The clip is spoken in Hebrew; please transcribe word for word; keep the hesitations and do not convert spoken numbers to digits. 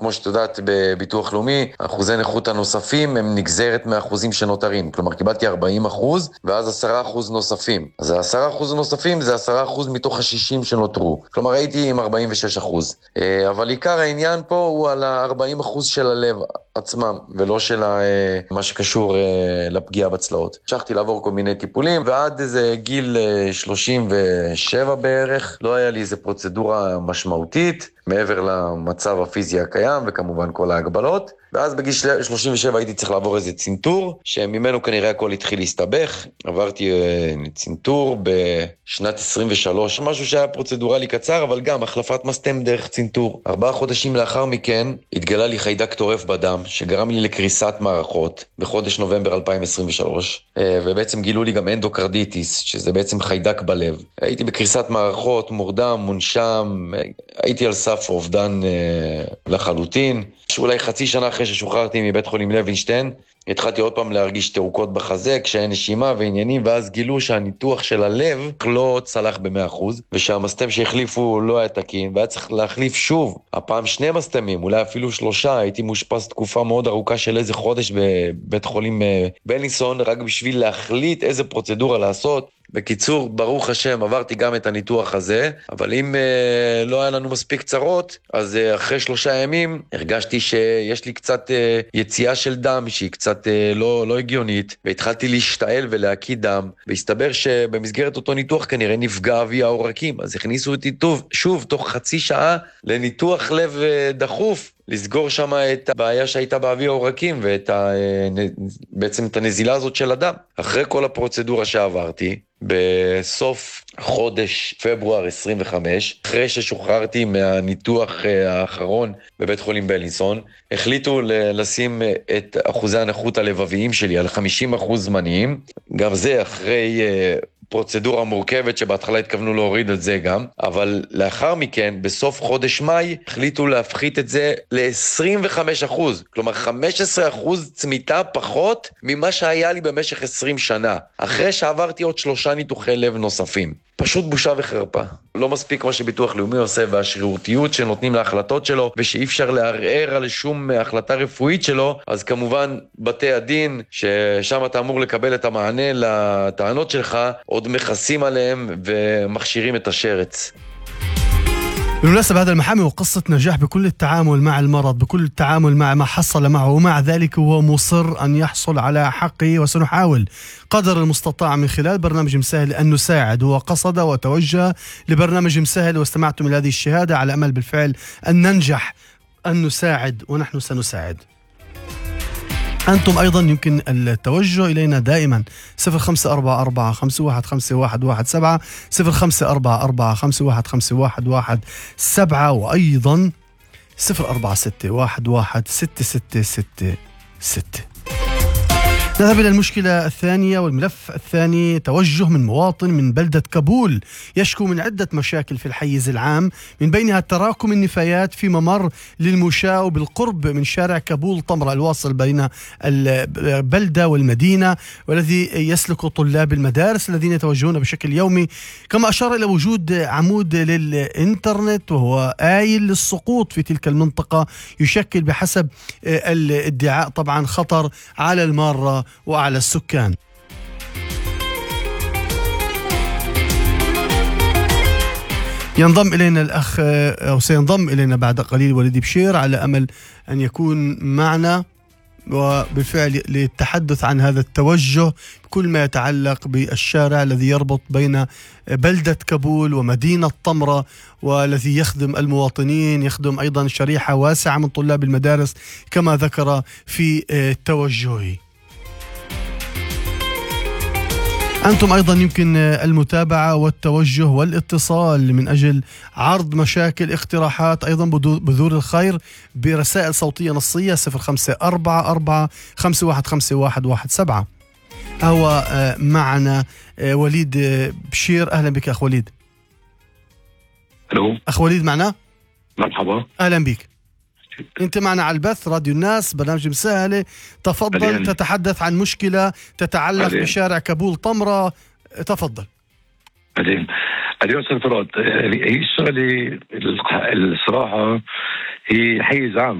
כמו שאת יודעת, בביטוח לאומי, אחוזי נכות הנוספים הם נגזרת מהאחוזים שנותרים. כלומר, קיבלתי ארבעים אחוז, ואז עשרה אחוז נוספים. אז ה-עשרה אחוז נוספים זה עשרה אחוז מתוך ה-שישים שנותרו. כלומר, הייתי עם ארבעים ושש אחוז. אבל עיקר העניין פה הוא על ה-ארבעים אחוז של הלב עצמם, ולא של מה שקשור לפגיעה בצלעות. המשכתי לעבור כל מיני טיפולים, ועד איזה גיל שלושים ושבע בערך, לא היה לי איזה פרוצדורה משמעותית, מעבר למצב הפיזי הקיים, וכמובן כל ההגבלות. ואז בגיל שלושים ושבע הייתי צריך לעבור איזה צינטור, שממנו כנראה הכל התחיל להסתבך. עברתי צינטור בשנת עשרים ושלוש, משהו שהיה פרוצדורלי קצר, אבל גם החלפת מסתם דרך צינטור. ארבעה חודשים לאחר מכן התגלה לי חיידק טורף בדם, שגרם לי לקריסת מערכות בחודש נובמבר אלפיים עשרים ושלוש, ובעצם גילו לי גם אנדוקרדיטיס, שזה בעצם חיידק בלב. הייתי בקריסת מערכות, מורדם, מונשם, הייתי על סף אובדן לחלוטין. שאולי חצי שנה אחרי ששוחררתי מבית חולים לוינשטיין, התחלתי עוד פעם להרגיש תעוקות בחזה, קשיי נשימה ועניינים, ואז גילו שהניתוח של הלב לא צלח ב-מאה אחוז, ושהמסתם שהחליפו לא היה תקין, והיה צריך להחליף שוב, הפעם שני מסתמים, אולי אפילו שלושה. הייתי מאושפז תקופה מאוד ארוכה של איזה חודש בבית חולים בלינסון, רק בשביל להחליט איזה פרוצדורה לעשות. בקיצור, ברוך השם, עברתי גם את הניתוח הזה, אבל אם אה, לא היה לנו מספיק צרות, אז אה, אחרי שלושה ימים הרגשתי שיש לי קצת אה, יציאה של דם, שהיא קצת אה, לא, לא הגיונית, והתחלתי להשתעל ולהקיא דם, והסתבר שבמסגרת אותו ניתוח כנראה נפגע אבי העורקים, אז הכניסו אותי טוב, שוב, תוך חצי שעה לניתוח לב אה, דחוף, לסגור שם את הבעיה שהייתה באבי העורקים, ואת ה, בעצם את הנזילה הזאת של הדם. אחרי כל הפרוצדורה שעברתי, בסוף חודש פברואר עשרים וחמש, אחרי ששוחררתי מהניתוח האחרון בבית חולים בלינסון, החליטו לשים את אחוזי הנכות הלבביים שלי על חמישים אחוז זמניים, גם זה אחרי פרוצדורה מורכבת שבהתחלה התכוונו להוריד את זה גם, אבל לאחר מכן, בסוף חודש מאי, החליטו להפחית את זה ל-עשרים וחמישה אחוז, כלומר חמישה עשר אחוז צמיתה פחות ממה שהיה לי במשך עשרים שנה, אחרי שעברתי עוד שלושה ניתוחי לב נוספים. פשוט בושה וחרפה. לא מספיק מה שביטוח לאומי עושה, והשרירותיות שנותנים להחלטות שלו, ושאי אפשר לערער על שום החלטה רפואית שלו, אז כמובן בתי הדין, ששם אתה אמור לקבל את המענה לטענות שלך, עוד מכסים עליהם ומכשירים את השרץ. بالمناسبة هذا المحامي وقصة نجاح بكل التعامل مع المرض، بكل التعامل مع ما حصل معه، ومع ذلك هو مصر أن يحصل على حقه، وسنحاول قدر المستطاع من خلال برنامج مسهل أن نساعد. هو قصد وتوجه لبرنامج مسهل واستمعتم إلى هذه الشهادة على أمل بالفعل أن ننجح، أن نساعد، ونحن سنساعد. أنتم أيضا يمكن التوجه إلينا دائما صفر خمسة أربعة أربعة خمسة واحد خمسة واحد واحد سبعة صفر خمسة أربعة أربعة خمسة واحد خمسة واحد واحد سبعة، وأيضا صفر أربعة ستة واحد واحد ستة ستة ستة ستة. نذهب إلى المشكلة الثانية والملف الثاني. توجه من مواطن من بلدة كابول يشكو من عدة مشاكل في الحيز العام، من بينها تراكم النفايات في ممر للمشاة بالقرب من شارع كابول طمرة الواصل بين البلدة والمدينة، والذي يسلك طلاب المدارس الذين يتوجهون بشكل يومي. كما أشار إلى وجود عمود للإنترنت وهو آيل للسقوط في تلك المنطقة، يشكل بحسب الادعاء طبعا خطر على المارة وعلى السكان. ينضم إلينا الأخ أو سينضم إلينا بعد قليل وليد بشير على أمل أن يكون معنا وبالفعل للتحدث عن هذا التوجه بكل ما يتعلق بالشارع الذي يربط بين بلدة كابول ومدينة طمرة، والذي يخدم المواطنين، يخدم أيضا شريحة واسعة من طلاب المدارس كما ذكر في توجهه. أنتم أيضا يمكن المتابعة والتوجه والاتصال من أجل عرض مشاكل، اقتراحات، أيضا بذور الخير برسائل صوتية نصية صفر خمسة أربعة أربعة خمسة واحد خمسة واحد واحد سبعة. هو معنا وليد بشير. أهلا بك أخ وليد. ألو أخ وليد معنا؟ مرحبا. أهلا بك. أنت معنا على البث راديو الناس برنامج مسهلة. تفضل أليان. تتحدث عن مشكلة تتعلق أليان. بشارع كابول طمرة. تفضل. أهلين. اليوم سنفراد هي الشغلة الصراحة هي حيز عام